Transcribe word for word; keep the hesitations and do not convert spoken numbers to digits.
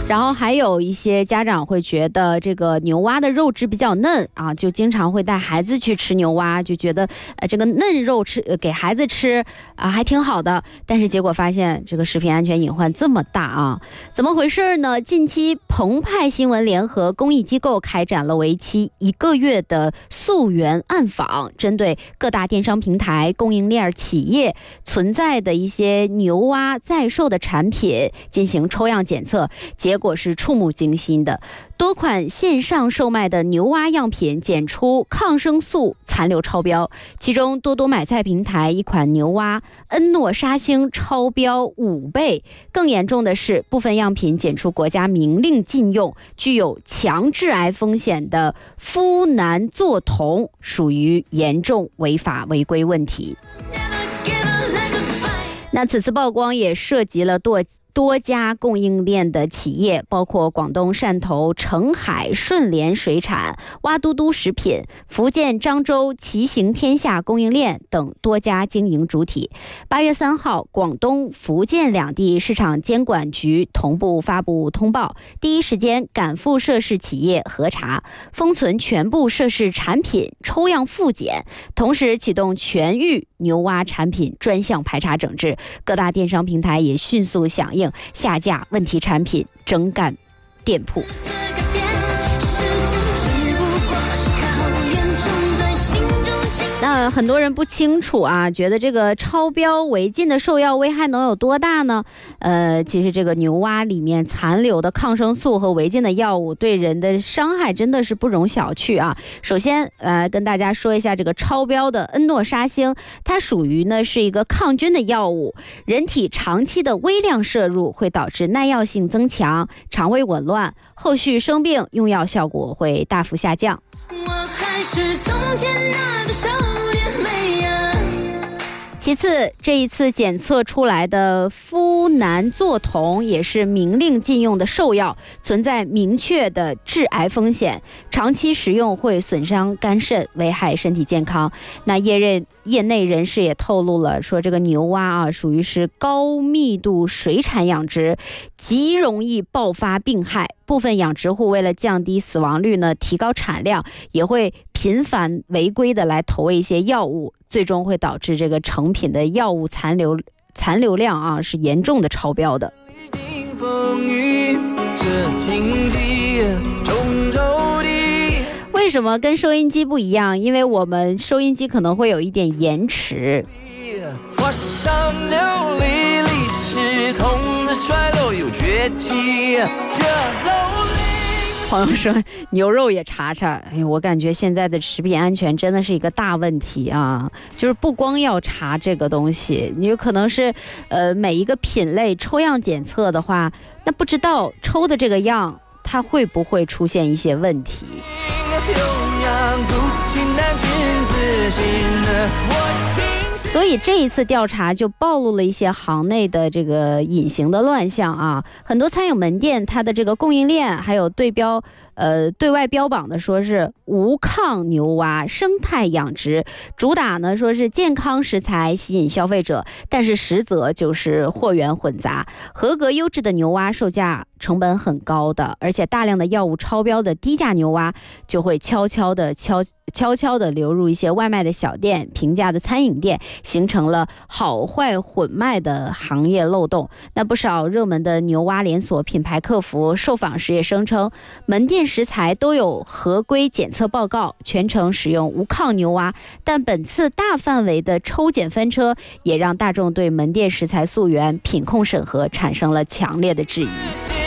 然后还有一些家长会觉得这个牛蛙的肉质比较嫩啊，就经常会带孩子去吃牛蛙，就觉得呃这个嫩肉吃、呃、给孩子吃啊还挺好的，但是结果发现这个食品安全隐患这么大啊，怎么回事呢？近期澎湃新闻联合公益机构开展了为期一个月的溯源暗访，针对各大电商平台、供应链企业存在的一些牛蛙在售的产品进行抽样检测，结果是触目惊心的。多款线上售卖的牛蛙样品检出抗生素残留超标，其中多多买菜平台一款牛蛙恩诺沙星超标五倍。更严重的是，部分样品检出国家明令禁用、具有强致癌风险的呋喃唑酮，属于严重违法违规问题。那此次曝光也涉及了多多家供应链的企业，包括广东汕头澄海顺联水产、蛙嘟嘟食品、福建漳州奇行天下供应链等多家经营主体。八月三号，广东、福建两地市场监管局同步发布通报，第一时间赶赴涉事企业核查，封存全部涉事产品，抽样复检，同时启动全域牛蛙产品专项排查整治。各大电商平台也迅速响应，下架问题产品，整改店铺。那很多人不清楚啊，觉得这个超标违禁的兽药危害能有多大呢？呃，其实这个牛蛙里面残留的抗生素和违禁的药物对人的伤害真的是不容小觑啊。首先，呃，跟大家说一下这个超标的恩诺沙星，它属于呢是一个抗菌的药物，人体长期的微量摄入会导致耐药性增强、肠胃紊乱，后续生病用药效果会大幅下降。我还是从前那个少年妹呀。其次，这一次检测出来的呋喃唑酮也是明令禁用的兽药，存在明确的致癌风险，长期食用会损伤肝肾，危害身体健康。那业内业内人士也透露了，说这个牛蛙啊，属于是高密度水产养殖，极容易爆发病害。部分养殖户为了降低死亡率呢，提高产量，也会频繁违规的来投喂一些药物，最终会导致这个成品的药物残留残留量啊是严重的超标的。为什么跟收音机不一样？因为我们收音机可能会有一点延迟。画上流离历史，从此衰落又崛起，这朋友说牛肉也查查，哎，我感觉现在的食品安全真的是一个大问题啊！就是不光要查这个东西，你有可能是呃每一个品类抽样检测的话，那不知道抽的这个样它会不会出现一些问题。所以这一次调查就暴露了一些行内的这个隐形的乱象啊，很多餐饮门店它的这个供应链还有对标呃对外标榜的说是无抗牛蛙生态养殖，主打呢说是健康食材吸引消费者，但是实则就是货源混杂，合格优质的牛蛙售价成本很高的，而且大量的药物超标的低价牛蛙就会悄悄的悄悄悄的流入一些外卖的小店、平价的餐饮店，形成了好坏混卖的行业漏洞。那不少热门的牛蛙连锁品牌客服受访时也声称，门店食材都有合规检测报告，全程使用无抗牛蛙，但本次大范围的抽检翻车，也让大众对门店食材溯源、品控审核产生了强烈的质疑。